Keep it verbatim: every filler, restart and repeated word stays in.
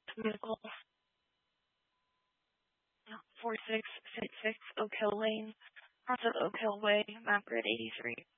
Vehicle four six six six Oak Hill Lane, Cross of Oak Hill Way, map grid eighty-three.